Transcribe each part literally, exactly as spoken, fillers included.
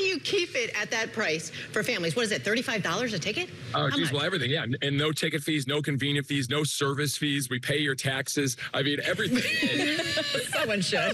you keep it at that price for families? What is it, thirty-five dollars a ticket? Oh, geez, well, everything, yeah. And no ticket fees, no convenient fees, no service fees. We pay your taxes. I mean, everything. Someone should.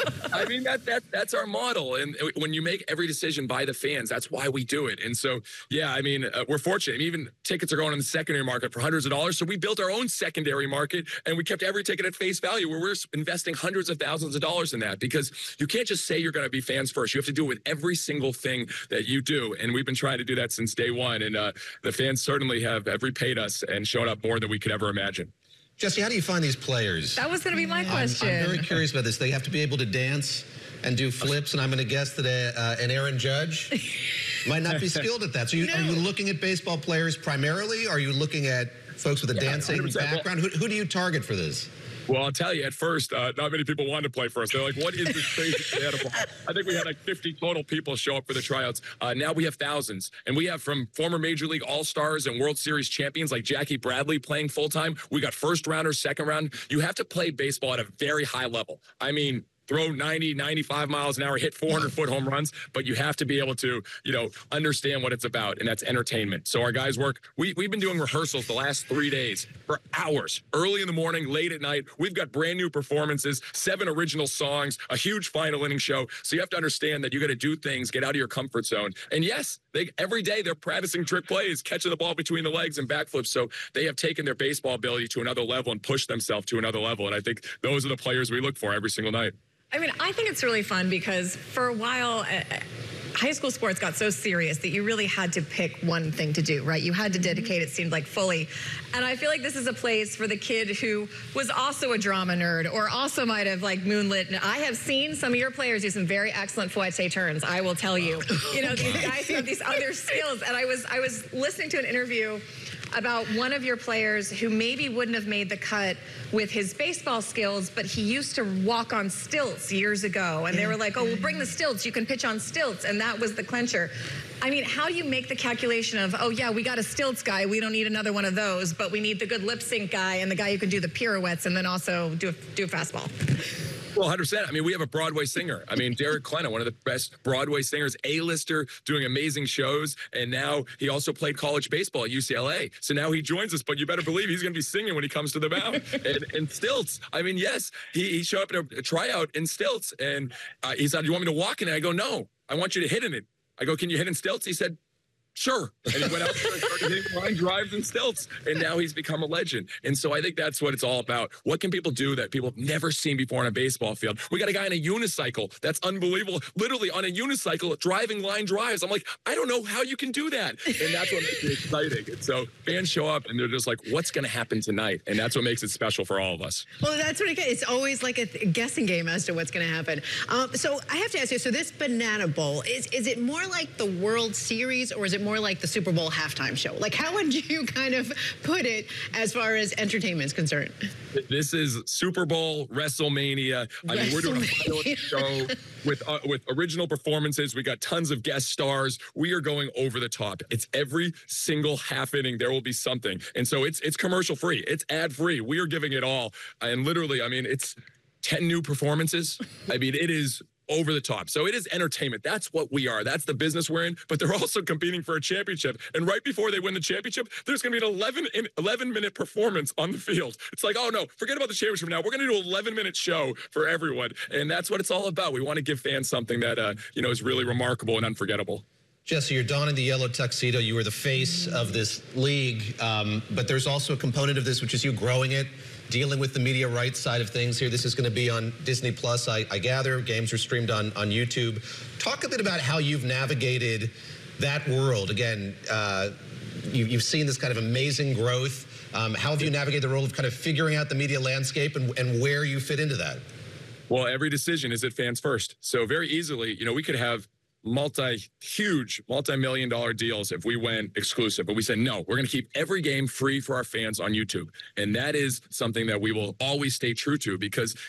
I mean, that, that that's our model. And when you make every decision by the fans, that's why we do it. And so, yeah, I mean, uh, we're fortunate. I mean, even tickets are going in the secondary market for hundreds of dollars. So we built our own secondary market, and we kept every ticket at face value, where we're investing hundreds of thousands of dollars in that, because you can't just say you're going to be fans first. You have to do it with every single thing that you do. And we've been trying to do that since day one. And uh, the fans certainly have, have repaid us and shown up more than we could ever imagine. Jesse, how do you find these players? That was going to be my question. I'm, I'm very curious about this. They have to be able to dance and do flips, and I'm going to guess that a, uh, an Aaron Judge might not be skilled at that. So you, no. Are you looking at baseball players primarily? Are you looking at folks with a yeah, dancing background? Who, who do you target for this? Well, I'll tell you, at first, uh, not many people wanted to play for us. They're like, what is this crazy animal? I think we had like fifty total people show up for the tryouts. Uh, now we have thousands. And we have from former Major League All-Stars and World Series champions like Jackie Bradley playing full-time. We got first rounders, second round. You have to play baseball at a very high level. I mean, throw ninety, ninety-five miles an hour, hit four hundred foot home runs, but you have to be able to, you know, understand what it's about, and that's entertainment. So our guys work. We, we've been doing rehearsals the last three days for hours, early in the morning, late at night. We've got brand new performances, seven original songs, a huge final inning show. So you have to understand that you got to do things, get out of your comfort zone. And yes, they every day they're practicing trick plays, catching the ball between the legs and backflips. So they have taken their baseball ability to another level and pushed themselves to another level. And I think those are the players we look for every single night. I mean, I think it's really fun because for a while, uh, high school sports got so serious that you really had to pick one thing to do, right? You had to dedicate, it seemed like, fully. And I feel like this is a place for the kid who was also a drama nerd or also might have, like, moonlit. And I have seen some of your players do some very excellent fouette turns, I will tell you. You know, these guys who have these other skills. And I was, I was listening to an interview about one of your players who maybe wouldn't have made the cut with his baseball skills, but he used to walk on stilts years ago. And they were like, oh, we'll bring the stilts. You can pitch on stilts. And that was the clincher. I mean, how do you make the calculation of, oh, yeah, we got a stilts guy. We don't need another one of those, but we need the good lip sync guy and the guy who can do the pirouettes and then also do a, do a fastball. Well, one hundred percent. I mean, we have a Broadway singer. I mean, Derek Klena, one of the best Broadway singers, A-lister, doing amazing shows. And now he also played college baseball at U C L A. So now he joins us, but you better believe he's going to be singing when he comes to the mound. and, and stilts. I mean, yes, he, he showed up at a, a tryout in stilts. And uh, he said, you want me to walk in it? I go, no, I want you to hit in it. I go, can you hit in stilts? He said, sure. And he went out there and started hitting line drives and stilts. And now he's become a legend. And so I think that's what it's all about. What can people do that people have never seen before on a baseball field? We got a guy on a unicycle. That's unbelievable. Literally on a unicycle, driving line drives. I'm like, I don't know how you can do that. And that's what makes it exciting. And so fans show up and they're just like, what's going to happen tonight? And that's what makes it special for all of us. Well, that's what it is. It's always like a guessing game as to what's going to happen. Um, so I have to ask you, so this Banana Bowl, is, is it more like the World Series or is it more like the Super Bowl halftime show? Like, how would you kind of put it as far as entertainment is concerned? This is Super Bowl, WrestleMania. I mean, we're doing a final show with uh, with original performances. We got tons of guest stars. We are going over the top. It's every single half inning there will be something, and so it's it's commercial free. It's ad free. We are giving it all, and literally, I mean, it's ten new performances. I mean, it is over the top. So it is entertainment. That's what we are. That's the business we're in. But they're also competing for a championship. And right before they win the championship, there's going to be an eleven, eleven minute performance on the field. It's like, oh no, forget about the championship now. We're going to do an eleven minute show for everyone. And that's what it's all about. We want to give fans something that, uh, you know, is really remarkable and unforgettable. Jesse, you're donning the yellow tuxedo. You were the face of this league. Um, but there's also a component of this, which is you growing it, dealing with the media rights side of things here. This is going to be on Disney Plus, I, I gather. Games are streamed on, on YouTube. Talk a bit about how you've navigated that world. Again, uh, you, you've seen this kind of amazing growth. Um, how have you navigated the role of kind of figuring out the media landscape and, and where you fit into that? Well, every decision is at fans first. So very easily, you know, we could have multi huge multi-million dollar deals if we went exclusive, but we said no, we're going to keep every game free for our fans on YouTube. And that is something that we will always stay true to, because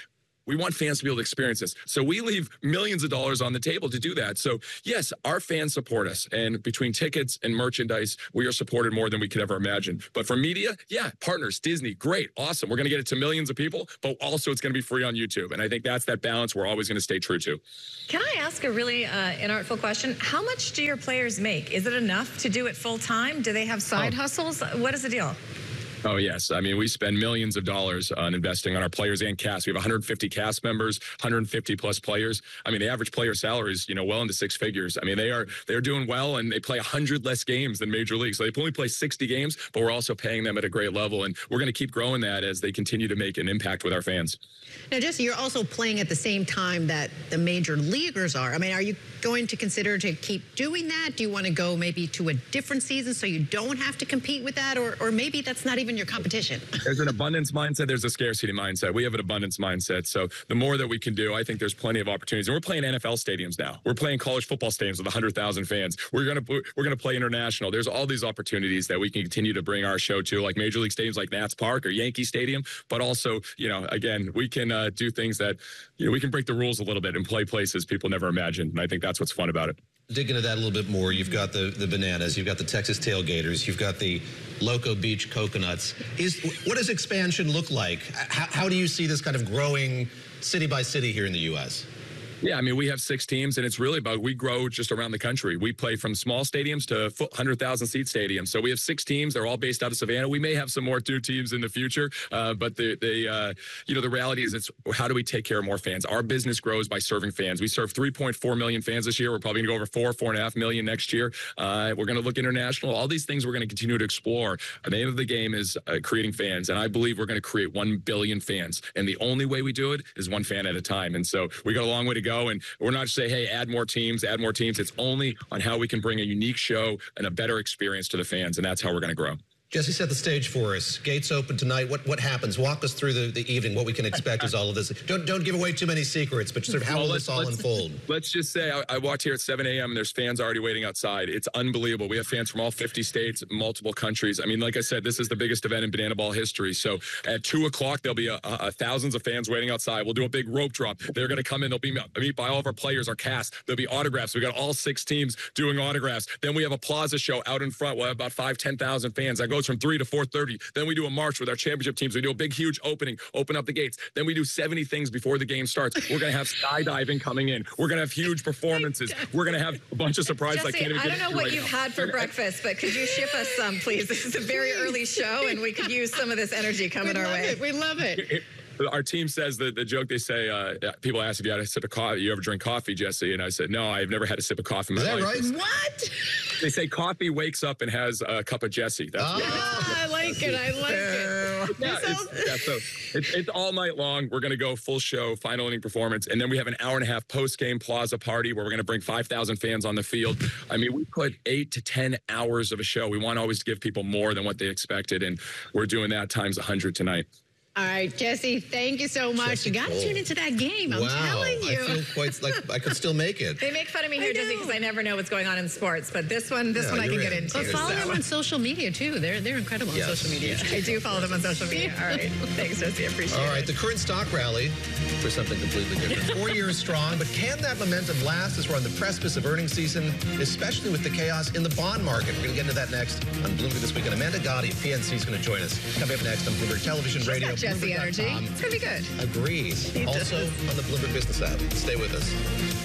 We want fans to be able to experience this. So we leave millions of dollars on the table to do that. So yes, our fans support us. And between tickets and merchandise, we are supported more than we could ever imagine. But for media, yeah, partners, Disney, great, awesome. We're going to get it to millions of people, but also it's going to be free on YouTube. And I think that's that balance we're always going to stay true to. Can I ask a really uh, inartful question? How much do your players make? Is it enough to do it full time? Do they have side oh. hustles? What is the deal? Oh, yes. I mean, we spend millions of dollars on investing on our players and cast. We have one hundred fifty cast members, one hundred fifty plus players. I mean, the average player salary is, you know, well into six figures. I mean, they are they're doing well, and they play one hundred less games than Major League. So they only play sixty games, but we're also paying them at a great level. And we're going to keep growing that as they continue to make an impact with our fans. Now, Jesse, you're also playing at the same time that the major leaguers are. I mean, are you going to consider to keep doing that? Do you want to go maybe to a different season so you don't have to compete with that? Or, or maybe that's not even your competition? There's an abundance mindset. There's a scarcity mindset. We have an abundance mindset. So the more that we can do, I think there's plenty of opportunities. And we're playing N F L stadiums now. We're playing college football stadiums with one hundred thousand fans. We're going to we're going to play international. There's all these opportunities that we can continue to bring our show to, like Major League stadiums like Nats Park or Yankee Stadium. But also, you know, again, we can uh, do things that, you know, we can break the rules a little bit and play places people never imagined. And I think that's what's fun about it. Dig into that a little bit more. You've got the, the bananas, you've got the Texas tailgaters, you've got the Loco Beach coconuts. Is what does expansion look like? How, how do you see this kind of growing city by city here in the U S? Yeah, I mean, we have six teams, and it's really about we grow just around the country. We play from small stadiums to one hundred thousand seat stadiums. So we have six teams. They're all based out of Savannah. We may have some more two teams in the future, uh, but the, the uh, you know, the reality is it's how do we take care of more fans? Our business grows by serving fans. We serve three point four million fans this year. We're probably going to go over four, four and a half million next year. Uh, we're going to look international. All these things we're going to continue to explore. And the aim of the game is uh, creating fans, and I believe we're going to create one billion fans. And the only way we do it is one fan at a time. And so we got a long way to go, and we're not say, hey, add more teams, add more teams. It's only on how we can bring a unique show and a better experience to the fans, and that's how we're going to grow. Jesse, set the stage for us. Gates open tonight. What what happens? Walk us through the, the evening. What we can expect is all of this. Don't don't give away too many secrets, but sort of how well, will this all unfold? Let's just say I, I walked here at seven a m and there's fans already waiting outside. It's unbelievable. We have fans from all fifty states, multiple countries. I mean, like I said, this is the biggest event in Banana Ball history. So at two o'clock, there'll be a, a, a thousands of fans waiting outside. We'll do a big rope drop. They're going to come in. They'll be meet by all of our players, our cast. There'll be autographs. We got all six teams doing autographs. Then we have a plaza show out in front. We'll have about five, ten thousand fans. That goes from three to four thirty. Then we do a march with our championship teams. We do a big, huge opening, open up the gates. Then we do seventy things before the game starts. We're going to have skydiving coming in. We're going to have huge performances. We're going to have a bunch of surprises. Jesse, I can't even I don't know what right you've now. had for breakfast, but could you ship us some, please? This is a very early show, and we could use some of this energy coming we our love way. It. We love it. It, it Our team says that the joke they say, uh, people ask if you had a sip of coffee, you ever drink coffee, Jesse? And I said, no, I've never had a sip of coffee in my Is that life. right? What? They say coffee wakes up and has a cup of Jesse. That's what Ah, I like it. I like it. Yeah, This it's, yeah, so it's, it's all night long. We're going to go full show, final inning performance, and then we have an hour and a half post-game plaza party where we're going to bring five thousand fans on the field. I mean, we put eight to ten hours of a show. We want to always give people more than what they expected, and we're doing that times one hundred tonight. All right, Jesse, thank you so much. Jesse you got to Cole. tune into that game. I'm wow, telling you. I feel quite like I could still make it. They make fun of me I here, Jesse, know. because I never know what's going on in sports. But this one, this Yeah, one I can you're get in. into. But follow so. them on social media, too. They're, they're incredible Yes. on social media. I do follow them on social media. All right. Thanks, Jesse. I appreciate All right, it. the current stock rally for something completely different. Four years strong, but can that momentum last as we're on the precipice of earnings season, especially with the chaos in the bond market? We're going to get into that next on Bloomberg This Week. And Amanda Gotti of P N C is going to join us. Coming up next on Bloomberg Television, She's Radio, got Jesse Bloomberg dot com. energy. It's going to be good. Agreed. He Also does. on the Bloomberg Business app. Stay with us.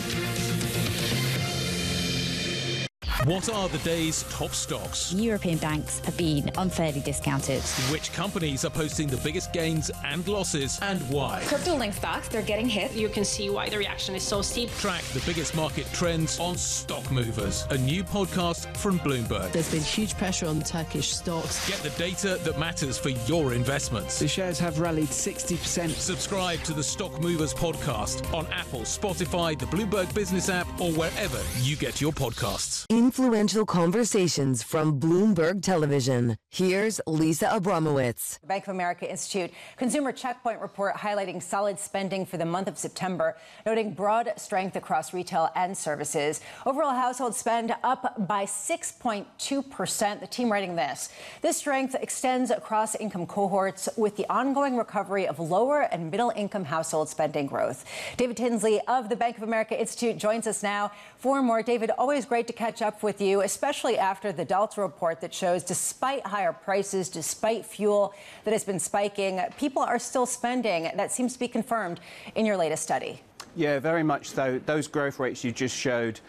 What are the day's top stocks? European banks have been unfairly discounted. Which companies are posting the biggest gains and losses, and why? Crypto-linked stocks, they're getting hit. You can see why the reaction is so steep. Track the biggest market trends on Stock Movers, a new podcast from Bloomberg. There's been huge pressure on Turkish stocks. Get the data that matters for your investments. The shares have rallied sixty percent. Subscribe to the Stock Movers podcast on Apple, Spotify, the Bloomberg Business app, or wherever you get your podcasts. In influential conversations from Bloomberg Television. Here's Lisa Abramowitz. The Bank of America Institute Consumer Checkpoint report highlighting solid spending for the month of September, noting broad strength across retail and services. Overall household spend up by six point two percent. The team writing this. This strength extends across income cohorts with the ongoing recovery of lower and middle income household spending growth. David Tinsley of the Bank of America Institute joins us now for more. David, always great to catch up with you, especially after the Delta report that shows despite higher prices, despite fuel that has been spiking, people are still spending. That seems to be confirmed in your latest study. Yeah, very much so. Those growth rates you just showed